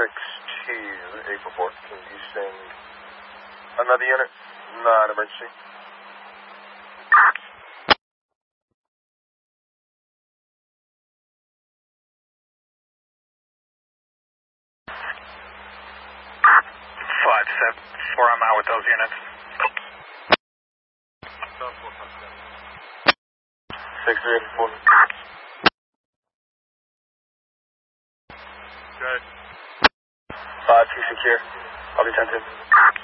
April 4th. Can you send another unit? Non-emergency. I'm out with those units. 6384. Good. 5-2 secure. I'll be 10-2.